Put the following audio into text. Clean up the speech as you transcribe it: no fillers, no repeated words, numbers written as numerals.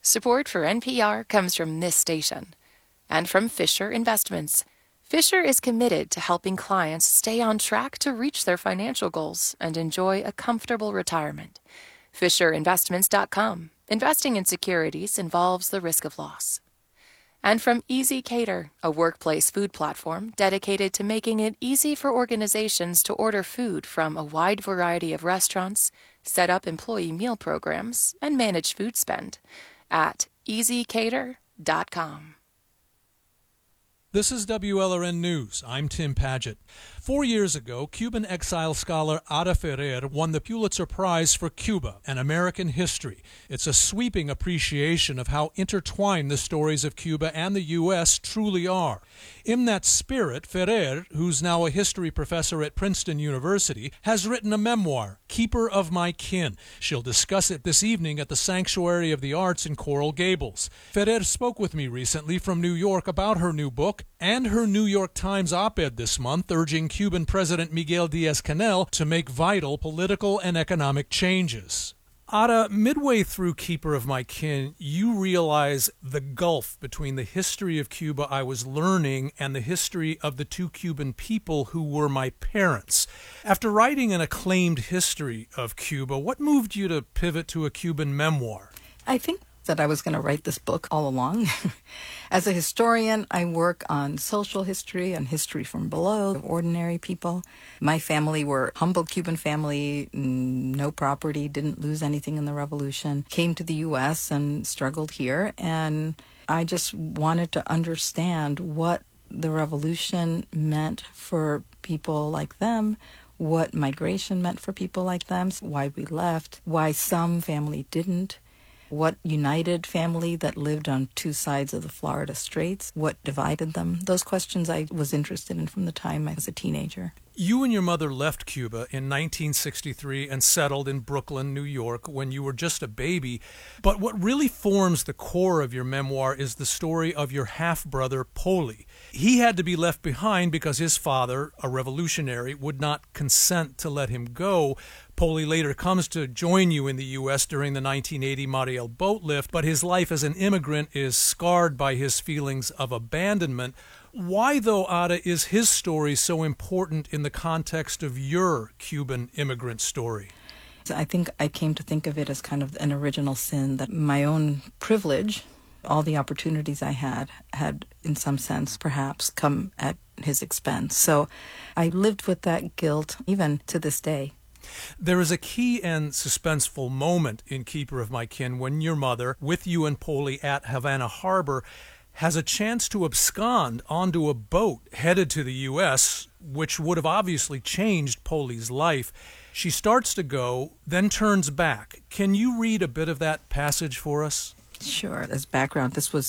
Support for NPR comes from this station and from Fisher Investments. Fisher is committed to helping clients stay on track to reach their financial goals and enjoy a comfortable retirement. FisherInvestments.com. Investing in securities involves the risk of loss. And from Easy Cater, a workplace food platform dedicated to making it easy for organizations to order food from a wide variety of restaurants, set up employee meal programs, and manage food spend at easycater.com. This is WLRN News. I'm Tim Padgett. 4 years ago, Cuban exile scholar Ada Ferrer won the Pulitzer Prize for Cuba and American History. It's a sweeping appreciation of how intertwined the stories of Cuba and the U.S. truly are. In that spirit, Ferrer, who's now a history professor at Princeton University, has written a memoir, Keeper of My Kin. She'll discuss it this evening at the Sanctuary of the Arts in Coral Gables. Ferrer spoke with me recently from New York about her new book and her New York Times op-ed this month urging Cuban President Miguel Díaz-Canel to make vital political and economic changes. Ada, midway through Keeper of My Kin, you realize the gulf between the history of Cuba I was learning and the history of the two Cuban people who were my parents. After writing an acclaimed history of Cuba, what moved you to pivot to a Cuban memoir? I think that I was going to write this book all along. As a historian, I work on social history and history from below, ordinary people. My family were a humble Cuban family, no property, didn't lose anything in the revolution, came to the U.S. and struggled here. And I just wanted to understand what the revolution meant for people like them, what migration meant for people like them, why we left, why some family didn't. What united family that lived on two sides of the Florida Straits? What divided them? Those questions I was interested in from the time I was a teenager. You and your mother left Cuba in 1963 and settled in Brooklyn, New York, when you were just a baby. But what really forms the core of your memoir is the story of your half-brother, Poli. He had to be left behind because his father, a revolutionary, would not consent to let him go. Poli later comes to join you in the U.S. during the 1980 Mariel boat lift, but his life as an immigrant is scarred by his feelings of abandonment. Why, though, Ada, is his story so important in the context of your Cuban immigrant story? I think I came to think of it as kind of an original sin, that my own privilege, all the opportunities I had in some sense perhaps come at his expense. So I lived with that guilt even to this day. There is a key and suspenseful moment in Keeper of My Kin when your mother, with you and Poli at Havana Harbor, has a chance to abscond onto a boat headed to the U.S., which would have obviously changed Poli's life. She starts to go, then turns back. Can you read a bit of that passage for us? Sure. As background, this was